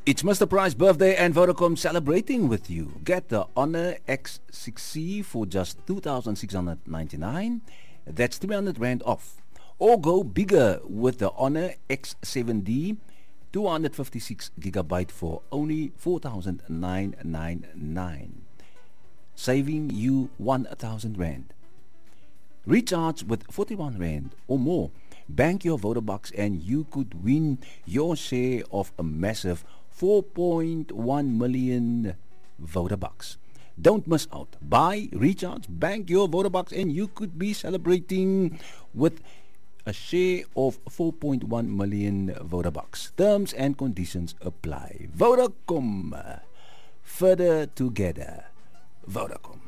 It's Mr. Price birthday and Vodacom celebrating with you. Get the Honor X6C for just 2,699. That's 300 Rand off. Or go bigger with the Honor X7D 256 gigabyte for only 4,999. Saving you 1,000 Rand. Recharge with 41 Rand or more. Bank your Vodabucks and you could win your share of a massive 4.1 million Vodabucks. Don't miss out. Buy, recharge, bank your Vodabucks and you could be celebrating with a share of 4.1 million Vodabucks. Terms and conditions apply. Vodacom. Further together. Vodacom.